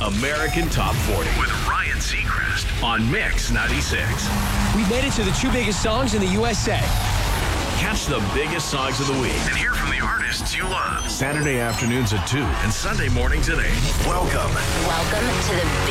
American Top 40 with Ryan Seacrest on Mix 96. We made it to the two biggest songs in the USA. Catch the biggest songs of the week and hear from the artists you love. Saturday afternoons at 2 and Sunday mornings at 8. Welcome to the